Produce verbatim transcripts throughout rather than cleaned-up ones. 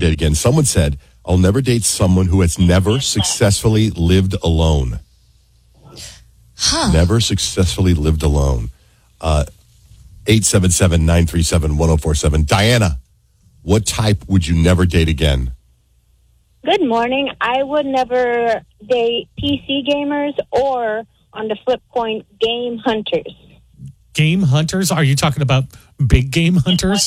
date again. Someone said, I'll never date someone who has never successfully lived alone. Huh. Never successfully lived alone. Uh, eight seven seven, nine three seven, one oh four seven. Diana, what type would you never date again? Good morning. I would never date P C gamers or, on the flip point, game hunters. Game hunters? Are you talking about big game hunters?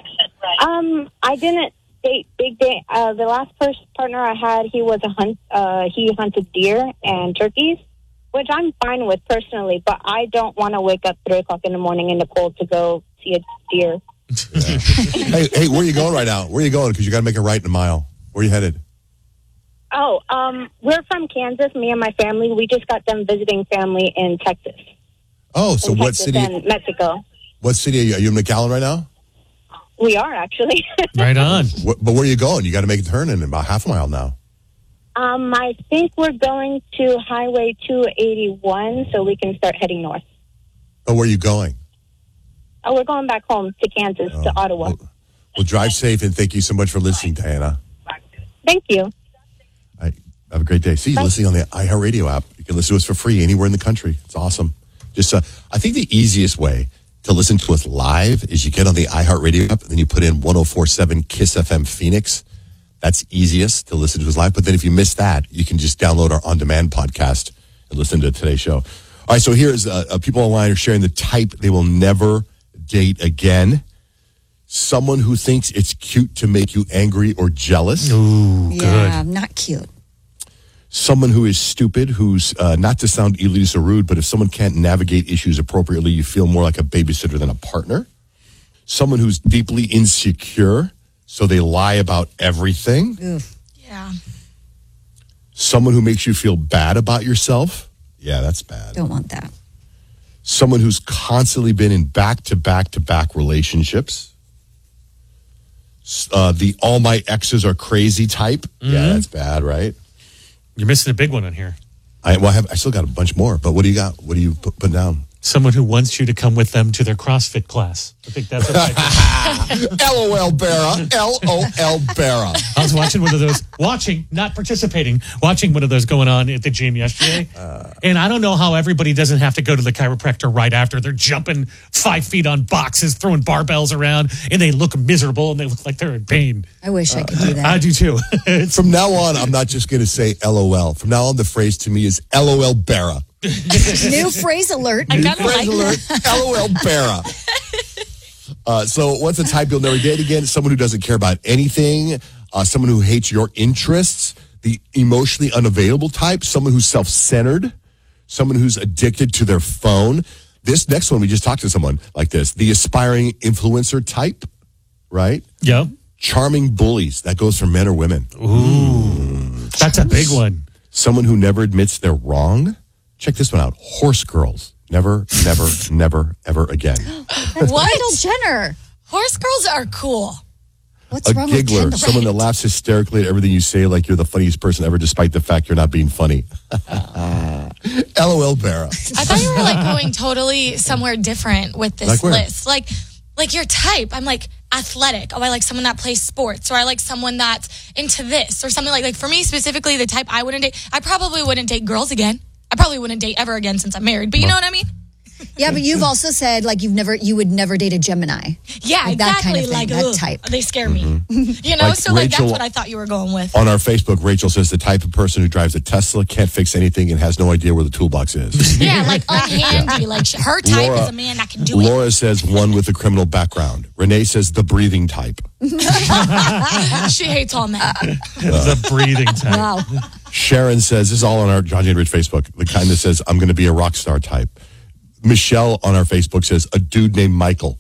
Um, I didn't date big game. Uh, the last first partner I had, he was a hunt. Uh, he hunted deer and turkeys, which I'm fine with personally. But I don't want to wake up three o'clock in the morning in the cold to go see a deer. Yeah. hey, hey, where are you going right now? Where are you going? Because you got to make a right in a mile. Where are you headed? Oh, um, we're from Kansas. Me and my family. We just got done visiting family in Texas. Oh, so in what Texas city? And Mexico. What city are you? Are you in McAllen right now? We are actually. Right on. What, but where are you going? You got to make a turn in about half a mile now. Um, I think we're going to Highway two eighty-one, so we can start heading north. Oh, where are you going? Oh, we're going back home to Kansas, Oh, to Ottawa. Well, well, drive safe, and thank you so much for listening, Diana. Thank you. I, have a great day. See, you're listening on the iHeartRadio app. You can listen to us for free anywhere in the country. It's awesome. Just, uh, I think the easiest way to listen to us live is you get on the iHeartRadio app, and then you put in one oh four seven KISS F M Phoenix. That's easiest to listen to us live. But then if you miss that, you can just download our on-demand podcast and listen to today's show. All right, so here's uh, uh, people online are sharing the type they will never date again. Someone who thinks it's cute to make you angry or jealous. Ooh, Yeah, good. not cute. Someone who is stupid, who's uh, not to sound elitist or rude, but if someone can't navigate issues appropriately, you feel more like a babysitter than a partner. Someone who's deeply insecure, so they lie about everything. Oof. Yeah. Someone who makes you feel bad about yourself. Yeah, that's bad. Don't want that. Someone who's constantly been in back-to-back-to-back relationships. Uh, the all my exes are crazy type. Mm-hmm. Yeah, that's bad, right? You're missing a big one on here. I well, I, have, I still got a bunch more, but what do you got? What do you put, put down? Someone who wants you to come with them to their CrossFit class. I think that's what I LOL, Barra. L O L, Barra. I was watching one of those, watching, not participating, watching one of those going on at the gym yesterday. Uh, and I don't know how everybody doesn't have to go to the chiropractor right after. They're jumping five feet on boxes, throwing barbells around, and they look miserable and they look like they're in pain. I wish I could do that. I do too. From now on, I'm not just going to say LOL. From now on, the phrase to me is LOL, Barra. New phrase alert. I kind of like alert. LOL, Barra. Uh, so what's the type you'll never date again? Someone who doesn't care about anything. Uh, someone who hates your interests. The emotionally unavailable type. Someone who's self-centered. Someone who's addicted to their phone. This next one, we just talked to someone like this. The aspiring influencer type, right? Yep. Charming bullies. That goes for men or women. Ooh. That's a big one. Someone who never admits they're wrong. Check this one out. Horse girls. Never, never, never, ever again. What? Kendall Jenner. Horse girls are cool. What's A wrong with giggler. Kendall? Someone that laughs hysterically at everything you say like you're the funniest person ever despite the fact you're not being funny. LOL, Barra. I thought you were like going totally somewhere different with this Like where? list. Like, like your type. I'm like athletic. Oh, I like someone that plays sports, or I like someone that's into this, or something like. Like for me specifically, the type I wouldn't date. I probably wouldn't date girls again. I probably wouldn't date ever again since I'm married. But you know what I mean? Yeah, but you've also said like you've never, you would never date a Gemini. Yeah, Like that exactly. kind of thing, like that ugh, type. They scare me. Mm-hmm. You know, Like so like Rachel- that's what I thought you were going with. On our Facebook, Rachel says the type of person who drives a Tesla, can't fix anything, and has no idea where the toolbox is. Yeah, like unhandy. Like sh- her type Laura- is a man that can do it. Laura says one with a criminal background. Renee says the breathing type. She hates all men. The breathing type. Wow. Sharon says, this is all on our John Jane Rich Facebook, the kind that says, I'm going to be a rock star type. Michelle on our Facebook says, a dude named Michael.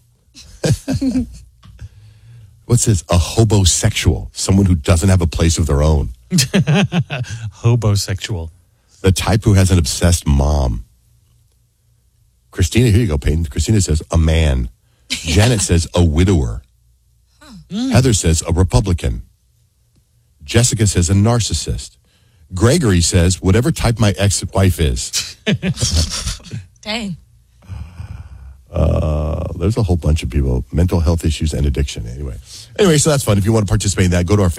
What's this? A hobosexual, someone who doesn't have a place of their own. Hobosexual. The type who has an obsessed mom. Christina, here you go, Peyton. Christina says, a man. Janet says, a widower. Mm. Heather says, a Republican. Jessica says, a narcissist. Gregory says, whatever type my ex-wife is. Dang. Uh, there's a whole bunch of people, mental health issues and addiction. Anyway, anyway, so that's fun. If you want to participate in that, go to our